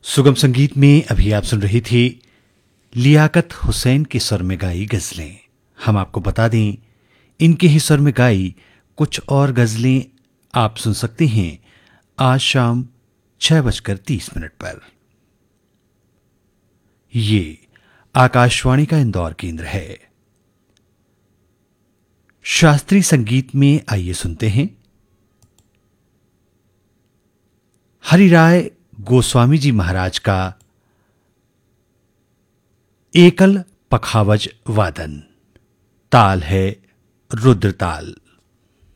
सुगम संगीत में अभी आप सुन रही थी लियाकत हुसैन के स्वर में गाई गजलें। हम आपको बता दें, इनके ही स्वर में गाई कुछ और गजलें आप सुन सकते हैं आज शाम 6:30 पर। ये आकाशवाणी का इंदौर केंद्र है। शास्त्रीय संगीत में आइए सुनते हैं हरिराय गोस्वामी जी महाराज का एकल पखावज वादन। ताल है रुद्र ताल।